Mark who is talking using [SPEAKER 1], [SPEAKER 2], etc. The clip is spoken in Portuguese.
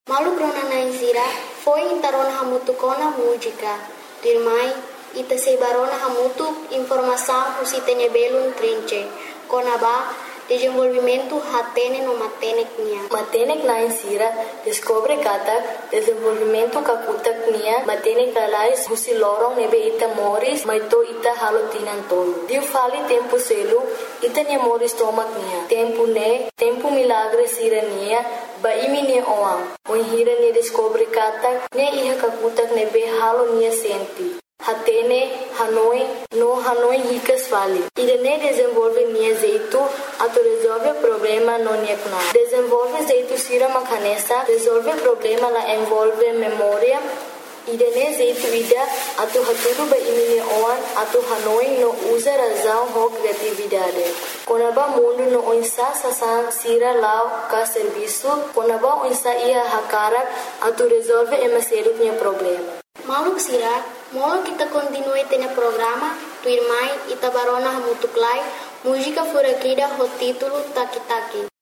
[SPEAKER 1] Malu krona na insira foi intarona hamutu kona música. Dirmai ita sebarona hamutu informação usitene belun trinche. Kona ba desenvolvimento hatene no matenek nia.
[SPEAKER 2] Matenek na insira descobre kata desenvolvimento kakutak nia matenek alais husi lorong nebe ita moris maito ita halotinan tolo. Diu fali tempo selu ita nia moris tomak nia. Tempo milagre sira nia ba imi nia oang. Oi hira nia descobre kata nia iha kakutak nebe halo nia senti. Hatene, Hanoi ricas vale. Irene desenvolve nia jeito, ato resolve problema no nia kuna. Desenvolve jeito sira makanesa, resolve problema la envolve memória. Irene jeito ida, ato haturu ba imine oan, ato Hanoi no usa razão ho criatividade. Konaba mundo no onsa sasan sira lao ka serviço, konaba onsa ia hakarak, ato resolve emaseru nia problema.
[SPEAKER 1] Maluk sira, molo kita continue tene programa, tu irmai ita barona hamutuklai, música furakida ho título Taki Taki.